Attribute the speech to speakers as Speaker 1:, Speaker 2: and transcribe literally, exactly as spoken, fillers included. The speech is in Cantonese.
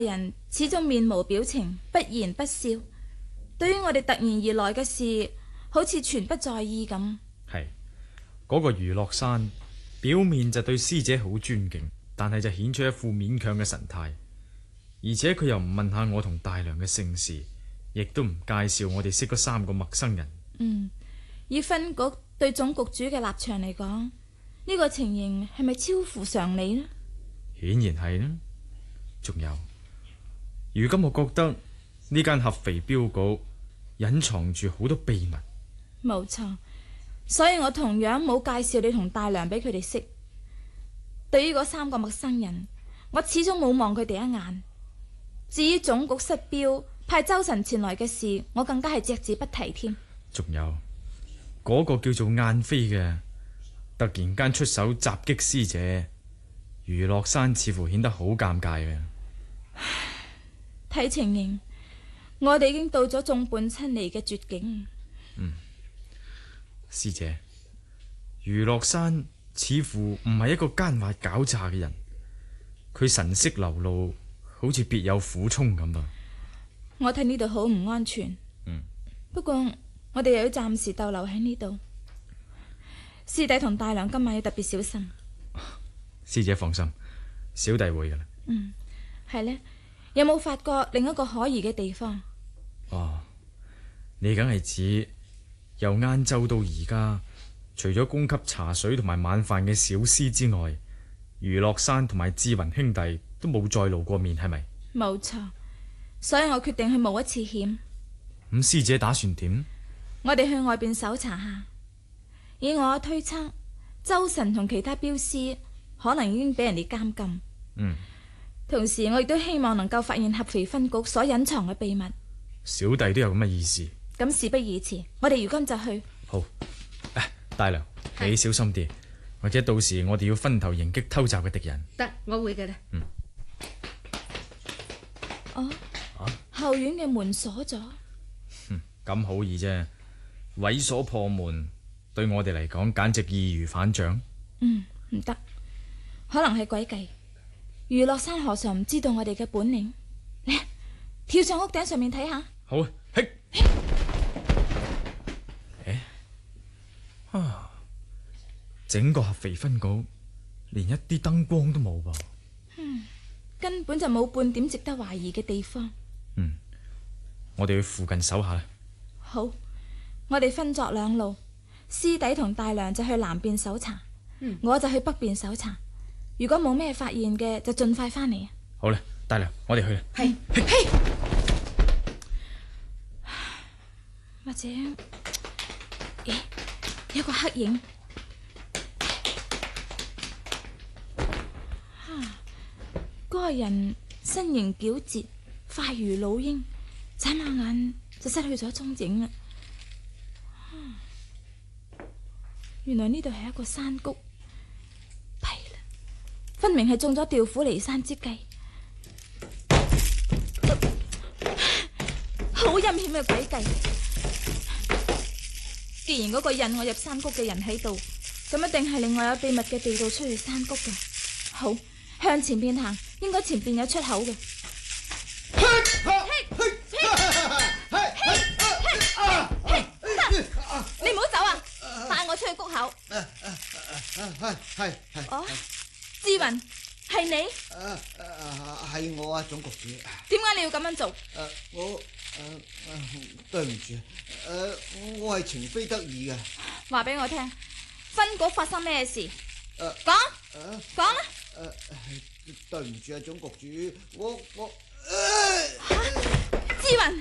Speaker 1: 人始終面無表情，不言不笑。對於我哋突然而來嘅事，好似全不在意咁。
Speaker 2: 係嗰、那個余樂山表面就對師姐好尊敬，但係就顯出一副勉強嘅神態，而且佢又唔問下我同大娘嘅姓氏，亦都唔介紹我哋識嗰三個陌生人。
Speaker 1: 嗯，以分局對總局主嘅立場嚟講，呢、這個情形係咪超乎常理呢？
Speaker 2: 顯然係啦。仲有，如今我覺得呢間合肥鏢局隱藏住好多秘密。
Speaker 1: 冇錯，所以我同樣冇介紹你同大娘俾佢哋識。對於嗰三個陌生人，我始終冇望佢哋一眼。至於總局失標派周臣前來嘅事，我更加係隻字不提添。
Speaker 2: 仲有嗰、那個叫做晏飛嘅，突然間出手襲擊師姐，余樂山似乎顯得好尷尬嘅。
Speaker 1: 睇情形，我哋已經到咗眾叛親離嘅絕境。
Speaker 2: 嗯，師姐，余樂山似乎唔係一個奸猾狡詐嘅人，佢神色流露，好似別有苦衷咁啊！
Speaker 1: 我睇呢度好唔安全。
Speaker 2: 嗯，
Speaker 1: 不過我哋又要暫時逗留喺呢度。師弟同大娘今晚要特別小心。
Speaker 2: 師姐放心，小弟會噶啦。
Speaker 1: 嗯，係呢，有冇發覺另一個可疑嘅地方？
Speaker 2: 哦，你梗係指由晏晝到而家，除咗供給茶水同埋晚飯嘅小廝之外，余樂山同埋志雲兄弟都冇再露過面，係咪？
Speaker 1: 冇錯，所以我決定去冒一次險。
Speaker 2: 咁師姐打算點？
Speaker 1: 我哋去外邊搜查下。以我推測，周臣同其他鏢師可能已經俾人哋監禁。
Speaker 2: 嗯，
Speaker 1: 同時我亦都希望能夠發現合肥分局所隱藏嘅秘密。
Speaker 2: 小弟都有咁嘅意思。
Speaker 1: 咁事不宜遲，我哋如今就去。
Speaker 2: 好，大娘，你小心啲，或者到時我哋要分頭迎擊偷襲嘅敵人。
Speaker 3: 得，我會嘅啦。
Speaker 2: 嗯。
Speaker 1: 哦，啊、後院嘅門鎖咗。
Speaker 2: 哼，咁好易啫，毀鎖破門，對我哋嚟講簡直易如反掌。
Speaker 1: 嗯，唔得，可能係詭計。余樂山何嘗唔知道我哋嘅本領？嚟，跳上屋頂上面睇下。
Speaker 2: 好啊，嘿。誒，啊，整個合肥分局連一啲燈光都冇噃。
Speaker 1: 嗯，根本就冇半點值得懷疑嘅地方。
Speaker 2: 嗯，我哋去附近搜下啦。
Speaker 1: 好，我哋分作兩路，師弟同大娘就去南邊搜查，嗯，我就去北邊搜查。如果冇咩發現嘅，就盡快翻嚟。
Speaker 2: 好啦，大娘，我哋去啦。
Speaker 1: 係，嘿，或者，咦，有個黑影。哈，嗰個人身形矯捷，快如老鷹，眨下眼就失去咗蹤影啦。原來呢度係一個山谷。分明係中咗調虎離山之計，好陰險嘅詭計。既然嗰個引我入山谷嘅人喺度，咁一定係另外有秘密嘅地道出去山谷嘅。好，向前邊行，應該前邊有出口嘅。你唔好走啊！帶我出去谷口。
Speaker 4: 係係係。
Speaker 1: 哦。志雲，係你？誒
Speaker 4: 誒係我啊，總局主。
Speaker 1: 點解你要咁樣做？誒、
Speaker 4: uh, 我誒誒、uh, 對唔住，誒、uh, 我係情非得已嘅。
Speaker 1: 話俾我聽，分局發生咩事？誒講誒講啦。
Speaker 4: 誒對唔住啊，總局主，我我。
Speaker 1: 志雲，